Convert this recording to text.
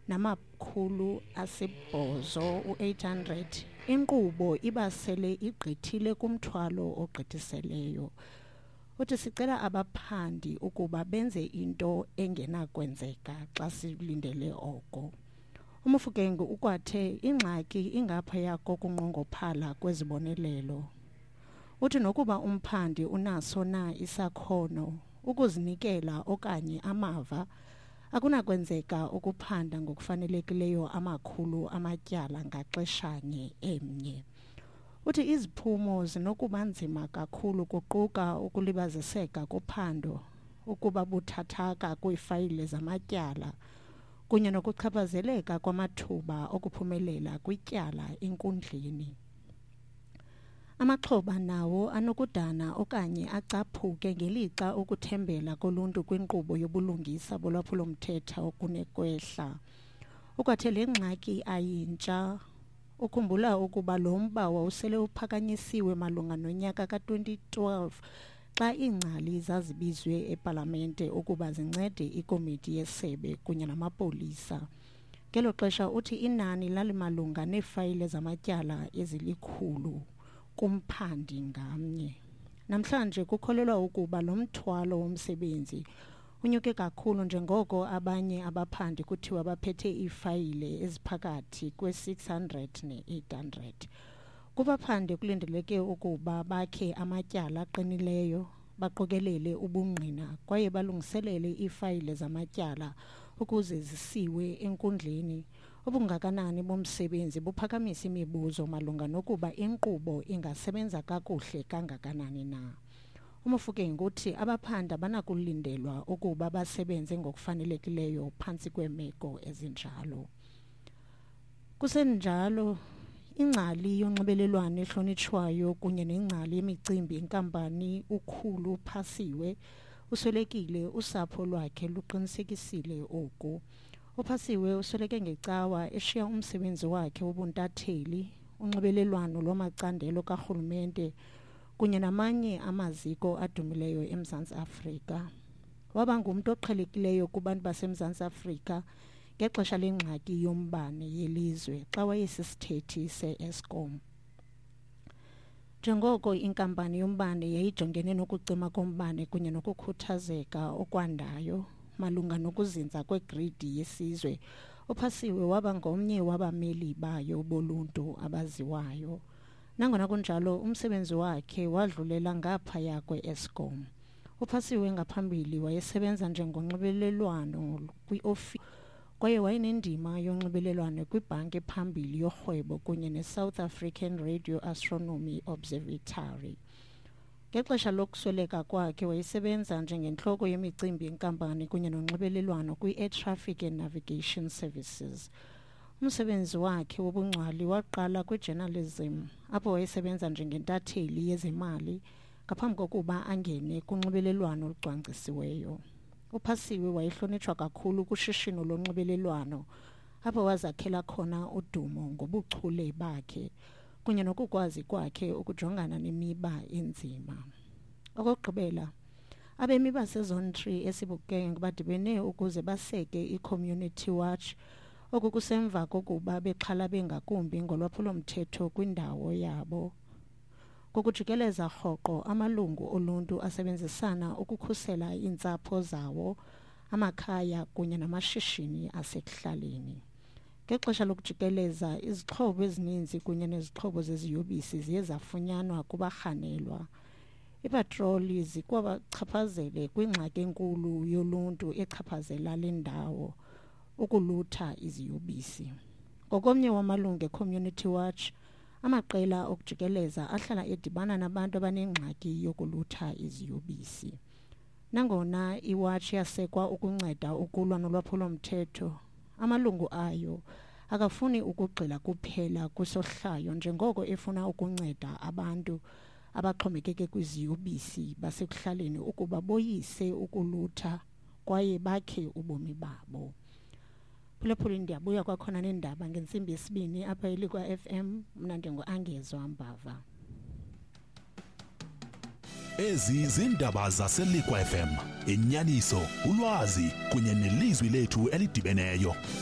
800 u-800 inkqubo iba sele igqithile kumthwalo ogqithiseleyo. Uthi sicela abaphandi ukuba benze into engenakwenzeka xa silindele oko. uMofokeng ukwathe ingxaki ingaphaya kokunqongophala kwezibonelelo. Uthi nokuba umphandi unaso na isakhono, ukuzinikela okanye amava, akunakwenzeka ukuphanda ngokufanelekileyo amakhulu amatyala ngaxeshanye emnye. Uthi iziphumo zinokuba nzima kakhulu kuquka ukulibaziseka kophando, ukuba buthathaka kwiifayile zamatyala, kunye nokuchaphazeleka kwamathuba okuphumelela kwityala enkundleni. Amaxhoba nawo anokudana okanye acaphuke ngelixa ukuthembela koluntu kwinkqubo yobulungisa bolwaphulo-mthetho kunekwehla. Ukwathe le ngxaki ayintsha. Ukhumbula ukuba lo mba wawusele uphakanyisiwe malunga nonyaka ka-2012 xa iingcali zazibizwe epalamente ukuba zincede ikomiti yesebe kunye namapolisa. Ngelo xesha uthi inani lalimalunga neefayile zamatyala ezili-100 kumphandi ngamnye. Namhlanje kukholelwa ukuba lo mthwalo womsebenzi unyuke kakhulu njengoko abanye abaphandi kuthiwa baphethe iifayile eziphakathi kwe-600 ne-800. Kubaphandi kulindeleke ukuba bakhe amatyala aqinileyo, baqokelele ubungqina kwaye balungiselele iifayile zamatyala ukuze zisiwe enkundleni. Ubungakanani bomsebenzi buphakamisa imibuzo malunga nokuba inkqubo ingasebenza kakuhle kangakanani na. uMofokeng uthi abaphandi banakulindelwa ukuba basebenze ngokufanelekileyo phantsi kweemeko ezinjalo. Kusenjalo, ingcali yonxibelelwano ehlonitshwayo kunye nengcali yemicimbi yenkampani uKhulu Phasiwe uswelekile. Usapho lwakhe luqinisekisile oku. uPhasiwe usweleke ngecawa eshiya umsebenzi wakhe wobuntatheli, unxibelelwano lwamacandelo karhulumente kunye namanye amaziko adumileyo eMzantsi Afrika. Waba ngumntu oqhelekileyo kubantu baseMzantsi Afrika ngexesha lengxaki yombane yelizwe xa wayesisithethi se-Eskom. Njengoko inkampani yombane yayijongene nokucima kombane kunye nokukhuthazeka okwandayo malunga nokuzinza kwegridi yesizwe, uPhasiwe waba ngomnye wabameli bayo boluntu abaziwayo. Nangona kunjalo, umsebenzi wakhe wadlulela ngaphaya kwe-Eskom. uPhasiwe ngaphambili wayesebenza njengonxibelelwano kwi-ofisi kwaye wayenendima yonxibelelwano kwibhanki ephambili yorhwebo kunye neSouth African Radio Astronomy Observatory. Ngexesha lokusweleka kwakhe wayesebenza njengentloko yemicimbi yenkampani kunye nonxibelelwano kwi-Air Traffic and Navigation Services. Umsebenzi wakhe wobungcwali waqala kwi-journalism apho wayesebenza njengentatheli yezemali ngaphambi kokuba angene kunxibelelwano olucwangcisiweyo. uPhasiwe wayehlonitshwa kakhulu kushishino lonxibelelwano apho wazakhela khona udumo ngobuchule bakhe kunye nokukwazi kwakhe ukujongana nemiba enzima. Okokugqibela, abemi baseZone 3 eSebokeng badibene ukuze baseke iCommunity Watch, oku kusemva kokuba bexhalabe ngakumbi ngolwaphulo-mthetho kwindawo yabo. Kokujikeleza rhoqo, amalungu oluntu asebenzisana ukukhusela iintsapho zawo, amakhaya kunye namashishini asekuhlaleni. Ngexesha lokujikeleza, izixhobo ezininzi kunye nezixhobo zeziyobisi ziye zafunyanwa kubarhanelwa. Ipatroli zikwabachaphazele kwingxaki enkulu yoluntu echaphazela le ndawo, ukulutha iziyobisi. Ngokomnye wamalungu eCommunity Watch, amaqela okujikeleza ahlala edibana nabantu abanengxaki yokulutha iziyobisi. Nangona iWatch yasekwa ukunceda ukulwa nolwaphulo-mthetho, amalungu ayo akafuni ukugxila kuphela kwisohlwayo njengoko efuna ukunceda abantu abaxhomekeke kwiziyobisi basekuhlaleni ukuba boyise ukulutha kwaye bakhe ubomi babo. Phulaphula ndiyabuya kwakhona neendaba ngentsimbi yesibini apha eLikwa FM. Mna ndingu-Angezwa Mbava. Ezi zindaba zaseLikwa FM, inyaniso, ulwazi kunye nelizwi lethu elidibeneyo.